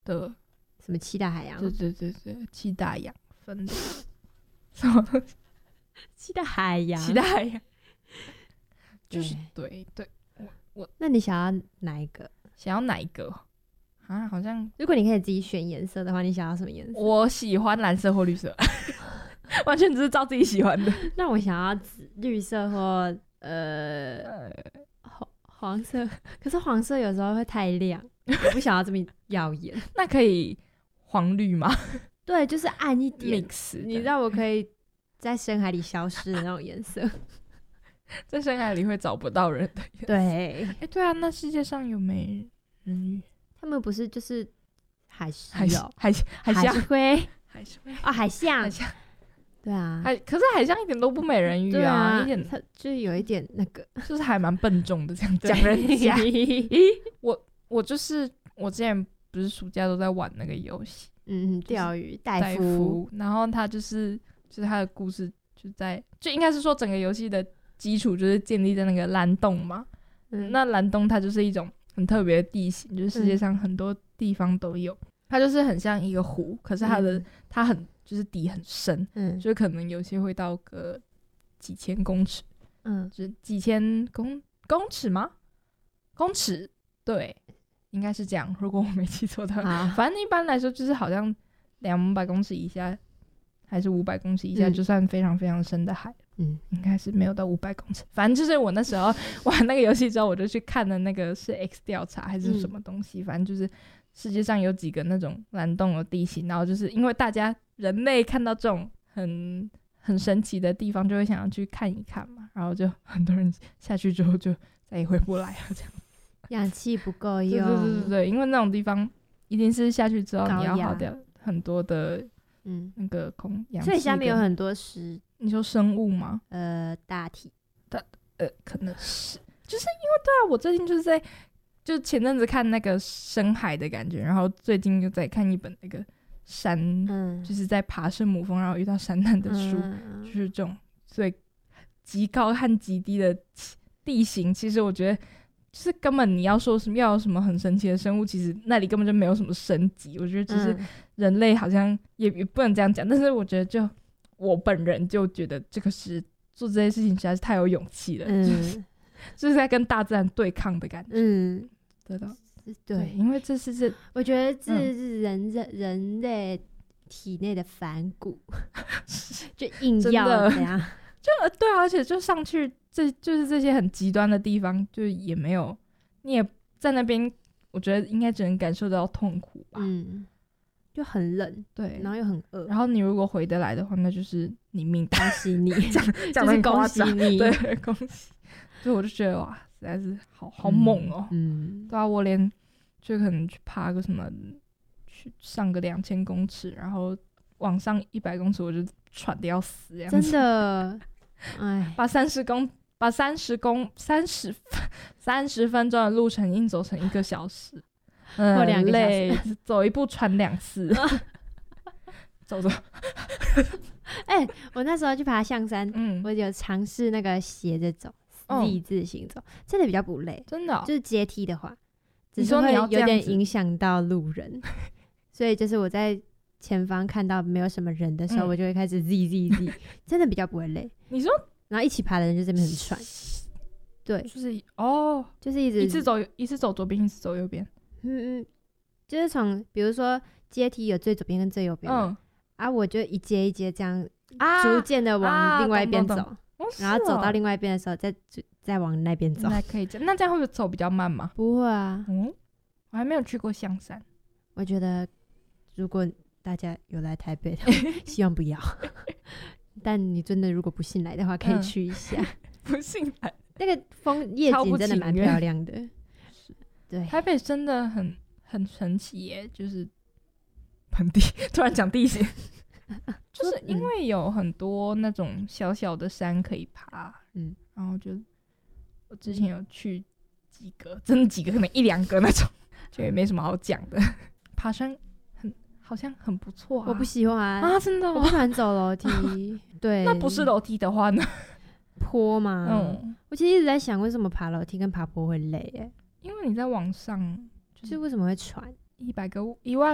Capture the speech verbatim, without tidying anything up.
的什么七大海洋？ 对对对对，七大洋分的什么东西？ 七大海洋， 七大海洋，就是对对，我我那你想要哪一个？ 想要哪一个啊？好像如果你可以自己选颜色的话，你想要什么颜色？ 我喜欢蓝色或绿色，完全只是照自己喜欢的。 那我想要紫、绿色或呃黄黄色，可是黄色有时候会太亮，我不想要这么耀眼。 那可以黄绿吗？ 对，就是暗一点 mix， 你让我可以在深海里消失的那种颜色。 在深海里会找不到人的颜色。 对， 哎、欸，对啊，那世界上有美人鱼？ 他们不是就是海狮海哦， 海海海象狮龟海狮龟哦，海象海，象对啊， 海，可是海象一点都不美人鱼对啊， 一点它就是有一点那个就是还蛮笨重的这样讲人家。咦，我我就是我之前不是暑假都在玩那个游戏， 嗯，钓鱼戴戴夫，然后他就是就是他的故事就在就应该是说整个游戏的基础就是建立在那个蓝洞嘛。嗯，那蓝洞它就是一种很特别的地形，就是世界上很多地方都有。嗯、它就是很像一个湖，可是它的、嗯、它很就是底很深，嗯，就可能有些会到个几千公尺，嗯，就是几千公公尺吗？公尺，对，应该是这样。如果我没记错的话，反正一般来说就是好像两百公尺以下，还是五百公尺以下，就算非常非常深的海。嗯，应该是没有到五百公尺。反正就是我那时候玩那个游戏之后，我就去看了那个是 X 调查还是什么东西，嗯、反正就是世界上有几个那种蓝洞的地形，然后就是因为大家人类看到这种很很神奇的地方，就会想要去看一看嘛，然后就很多人下去之后就再也回不来了，这样氧气不够用。 对对对对，因为那种地方一定是下去之后你要耗掉很多的嗯那个空氧气， 所以下面有很多石。 你说生物吗？ 呃，大体， 大呃，可能是，就是因为对啊，我最近就是在，就前阵子看那个深海的感觉，然后最近又在看一本那个山，嗯、就是在爬圣母峰，然后遇到山难的书，嗯、就是这种最极高和极低的地形，其实我觉得就是根本你要说什么要有什么很神奇的生物，其实那里根本就没有什么升级，我觉得只是人类好像也也不能这样讲，但是我觉得就。我本人就觉得这个是做这些事情实在是太有勇气了，嗯、就是就是在跟大自然对抗的感觉。嗯，对的，对，因为这是这， 我觉得这是人人、嗯、人类体内的反骨，就硬要这样， 就对啊，而且就上去，这就是这些很极端的地方，就也没有，你也在那边，我觉得应该只能感受到痛苦吧。嗯。 就很冷， 对， 然后又很饿， 然后你如果回得来的话，那就是你命大， 恭喜你， 讲讲得恭喜你，对，恭喜。所以我就觉得哇，实在是好好猛哦、喔，嗯，对啊，我连就可能去爬个什么，去上个两千公尺，然后往上一百公尺，我就喘得要死这样子， 真的，哎， 把三十公把三十公三十三十分钟的路程硬走成一个小时。 嗯，两个小时走一步喘两次，走走。 哎、欸，我那时候去爬象山，嗯，我有尝试那个斜着走 ，Z 字形走，真的比较不累， 真的、哦。 就是阶梯的话，只是会有点影响到路人，所以就是我在前方看到没有什么人的时候，嗯、我就会开始 Z Z Z， 真的比较不会累。 你说， 然后一起爬的人就这边很喘，对， 就是哦， 就是一直一次走一次走左边，一次走右边。 嗯嗯，就是从比如说阶梯有最左边跟最右边，嗯啊，我就一阶一阶这样逐渐的往另外一边走，啊哦、然后走到另外一边的时候再再往那边走。 那可以这样，那这样会不会走比较慢吗？ 不会啊， 嗯，我还没有去过象山。 我觉得如果大家有来台北的话，希望不要。但你真的如果不信来的话，可以去一下。 嗯、不信来， 那个风夜景真的蛮漂亮的。对， 台北真的很很神奇耶，就是盆地突然讲地形，就是因为有很多那种小小的山可以爬，嗯，然后就我之前有去几个，真的几个可能一两个那种，就也没什么好讲的。爬山很好像很不错啊， 我不喜欢啊，真的、哦， 我不喜欢走楼梯。对， 那不是楼梯的话呢？ 坡嘛，嗯，我其实一直在想，为什么爬楼梯跟爬坡会累耶？ 因为你在往上， 就是为什么会喘？ 一百个一万